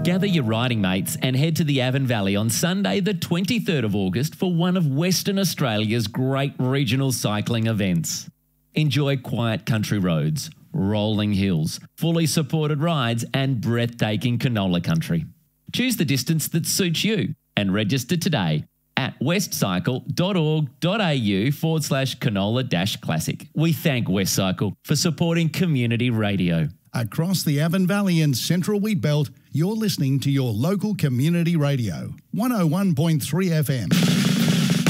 Gather your riding mates and head to the Avon Valley on Sunday the 23rd of August for one of Western Australia's great regional cycling events. Enjoy quiet country roads, rolling hills, fully supported rides and breathtaking canola country. Choose the distance that suits you and register today at westcycle.org.au/canola-classic. We thank Westcycle for supporting community radio. Across the Avon Valley and Central Wheatbelt, you're listening to your local community radio, 101.3 FM.